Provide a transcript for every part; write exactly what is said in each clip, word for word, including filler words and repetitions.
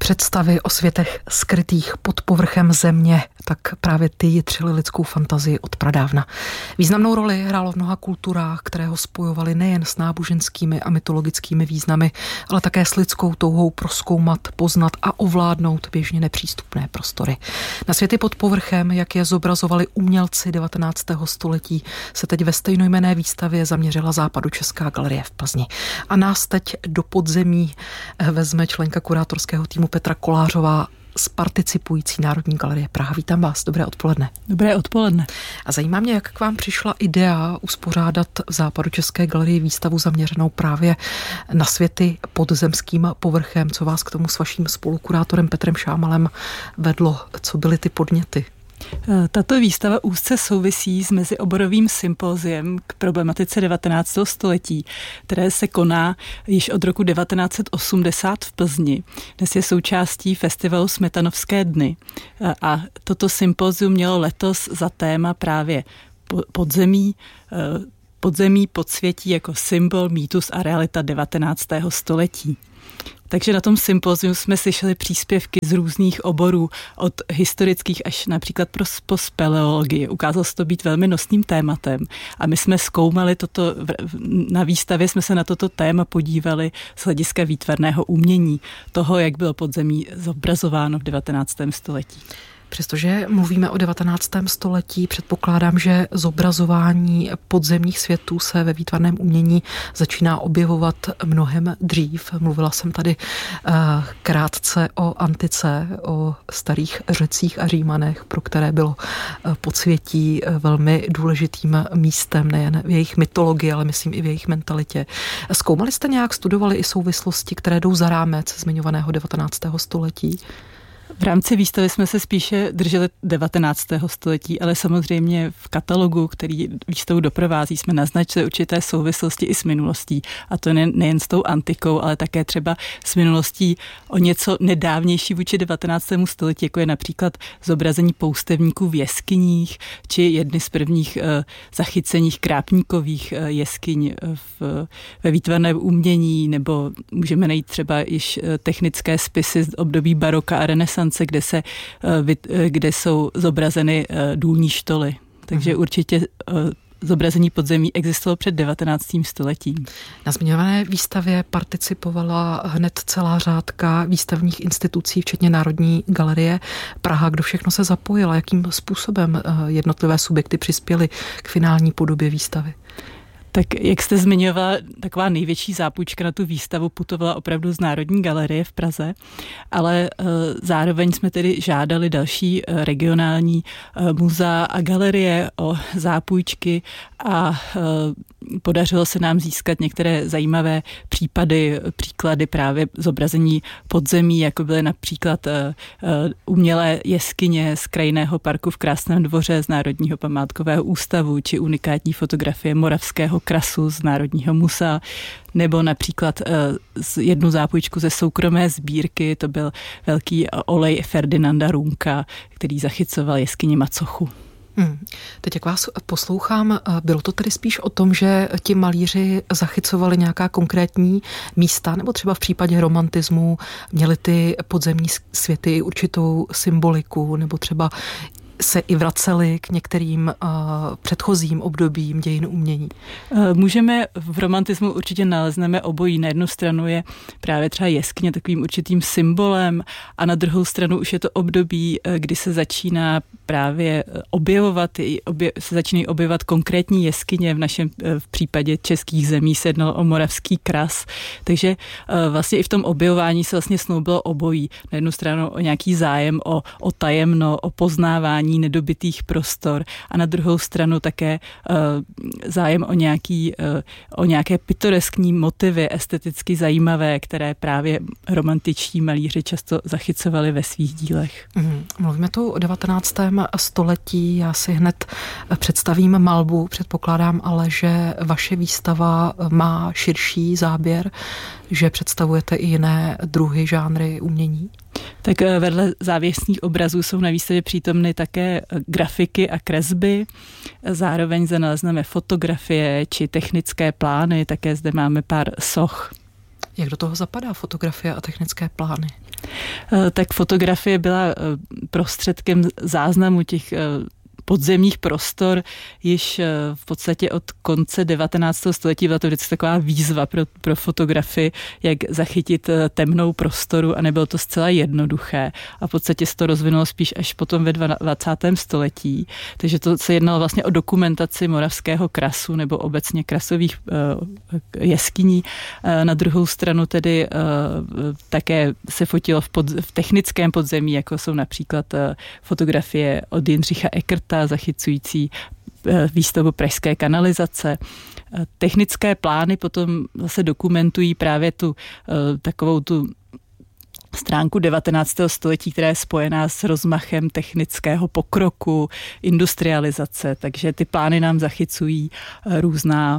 Představy o světech skrytých pod povrchem země, tak právě ty jitřily lidskou fantazii od pradávna. Významnou roli hrálo v mnoha kulturách, které ho spojovaly nejen s náboženskými a mytologickými významy, ale také s lidskou touhou prozkoumat, poznat a ovládnout běžně nepřístupné prostory. Na světy pod povrchem, jak je zobrazovali umělci devatenáctého století, se teď ve stejnojmenné výstavě zaměřila Západočeská galerie v Plzni. A nás teď do podzemí vezme členka kurátorského týmu Petra Kolářová z participující Národní galerie Praha. Vítám vás, dobré odpoledne. Dobré odpoledne. A zajímá mě, jak k vám přišla idea uspořádat v Západočeské galerii výstavu zaměřenou právě na světy pod zemským povrchem. Co vás k tomu s vaším spolukurátorem Petrem Šámalem vedlo? Co byly ty podněty? Tato výstava úzce souvisí s mezioborovým sympóziem k problematice devatenáctého století, které se koná již od roku devatenáct set osmdesát v Plzni. Dnes je součástí festivalu Smetanovské dny. A toto sympózium mělo letos za téma právě podzemí, podzemí, podsvětí jako symbol, mýtus a realita devatenáctého století. Takže na tom sympóziu jsme slyšeli příspěvky z různých oborů, od historických až například pro speleologii. Ukázalo se to být velmi nosným tématem. A my jsme zkoumali toto, na výstavě jsme se na toto téma podívali z hlediska výtvarného umění, toho, jak bylo podzemí zobrazováno v devatenáctém století. Přestože mluvíme o devatenáctém století, předpokládám, že zobrazování podzemních světů se ve výtvarném umění začíná objevovat mnohem dřív. Mluvila jsem tady krátce o antice, o starých Řecích a Římanech, pro které bylo podsvětí velmi důležitým místem, nejen v jejich mytologii, ale myslím i v jejich mentalitě. Zkoumali jste nějak, studovali i souvislosti, které jdou za rámec zmiňovaného devatenáctého století? V rámci výstavy jsme se spíše drželi devatenáctého století, ale samozřejmě v katalogu, který výstavu doprovází, jsme naznačili určité souvislosti i s minulostí. A to nejen s tou antikou, ale také třeba s minulostí o něco nedávnější vůči devatenáctému století, jako je například zobrazení poustevníků v jeskyních, či jedny z prvních uh, zachyceních krápníkových uh, jeskyň v, ve výtvarném umění, nebo můžeme najít třeba již uh, technické spisy z období baroka a renesance, kde, se, kde jsou zobrazeny důlní štoly. Takže uh-huh. určitě zobrazení podzemí existovalo před devatenáctým stoletím. Na zmiňované výstavě participovala hned celá řádka výstavních institucí, včetně Národní galerie Praha. Kdo všechno se zapojil a jakým způsobem jednotlivé subjekty přispěly k finální podobě výstavy? Tak jak jste zmiňovala, taková největší zápůjčka na tu výstavu putovala opravdu z Národní galerie v Praze, ale e, zároveň jsme tedy žádali další e, regionální e, muzea a galerie o zápůjčky a e, podařilo se nám získat některé zajímavé případy, příklady právě zobrazení podzemí, jako byly například e, e, umělé jeskyně z krajinného parku v Krásném Dvoře z Národního památkového ústavu, či unikátní fotografie moravského krasu z Národního muzea, nebo například uh, jednu zápůjčku ze soukromé sbírky, to byl velký olej Ferdinanda Runka, který zachycoval jeskyni Macochu. Hmm. Teď jak vás poslouchám, bylo to tedy spíš o tom, že ti malíři zachycovali nějaká konkrétní místa, nebo třeba v případě romantismu měli ty podzemní světy určitou symboliku, nebo třeba se i vraceli k některým uh, předchozím obdobím dějin umění? Můžeme v romantismu určitě nalezneme obojí. Na jednu stranu je právě třeba jeskyně takovým určitým symbolem a na druhou stranu už je to období, kdy se začíná právě objevovat, obje, se začínají objevovat konkrétní jeskyně. V našem v případě českých zemí se jednalo o moravský kras. Takže vlastně i v tom objevování se vlastně snoubilo obojí. Na jednu stranu o nějaký zájem o, o tajemno, o poznávání nedobytých prostor a na druhou stranu také uh, zájem o, nějaký, uh, o nějaké pitoreskní motivy, esteticky zajímavé, které právě romantičtí malíři často zachycovali ve svých dílech. Mm, mluvíme tu o devatenáctém století, já si hned představím malbu, předpokládám ale, že vaše výstava má širší záběr, že představujete i jiné druhy, žánry umění? Tak vedle závěsných obrazů jsou na výstavě přítomny také grafiky a kresby. Zároveň zde nalezneme fotografie či technické plány, také zde máme pár soch. Jak do toho zapadá fotografie a technické plány? Tak fotografie byla prostředkem záznamu těch podzemních prostor již v podstatě od konce devatenáctého století. Byla to vždycky taková výzva pro, pro fotografii, jak zachytit temnou prostoru a nebylo to zcela jednoduché. A v podstatě se to rozvinulo spíš až potom ve dvacátém století. Takže to se jednalo vlastně o dokumentaci moravského krasu nebo obecně krasových uh, jeskyní. Uh, na druhou stranu tedy uh, také se fotilo v, pod, v technickém podzemí, jako jsou například uh, fotografie od Jindřicha Eckerta, zachycující výstavbu pražské kanalizace. Technické plány potom zase dokumentují právě tu takovou tu stránku devatenáctého století, která je spojená s rozmachem technického pokroku, industrializace, takže ty plány nám zachycují různá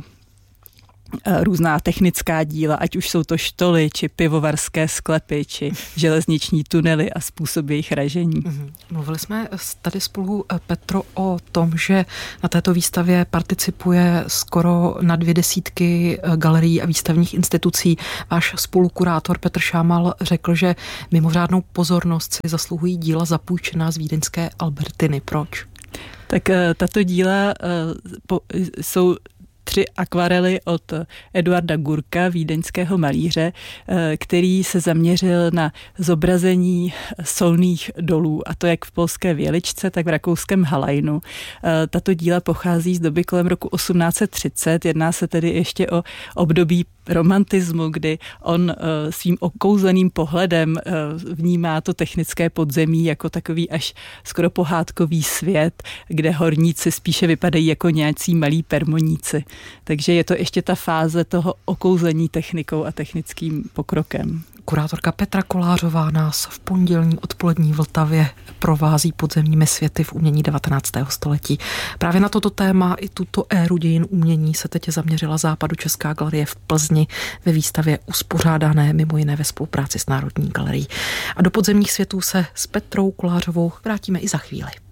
různá technická díla, ať už jsou to štoly, či pivovarské sklepy, či železniční tunely a způsob jejich ražení. Mm-hmm. Mluvili jsme tady spolu, Petro, o tom, že na této výstavě participuje skoro na dvě desítky galerií a výstavních institucí. Váš spolukurátor Petr Šámal řekl, že mimořádnou pozornost si zasluhují díla zapůjčená z vídeňské Albertiny. Proč? Tak tato díla jsou tři akvarely od Eduarda Gurka, vídeňského malíře, který se zaměřil na zobrazení solných dolů, a to jak v polské Věličce, tak v rakouském Halajnu. Tato díla pochází z doby kolem roku osmnáct set třicet, jedná se tedy ještě o období romantismu, kdy on svým okouzleným pohledem vnímá to technické podzemí jako takový až skoro pohádkový svět, kde horníci spíše vypadají jako nějací malí permoníci. Takže je to ještě ta fáze toho okouzlení technikou a technickým pokrokem. Kurátorka Petra Kolářová nás v pondělní odpolední Vltavě provází podzemními světy v umění devatenáctého století. Právě na toto téma i tuto éru dějin umění se teď zaměřila Západočeská galerie v Plzni ve výstavě uspořádané mimo jiné ve spolupráci s Národní galerií. A do podzemních světů se s Petrou Kolářovou vrátíme i za chvíli.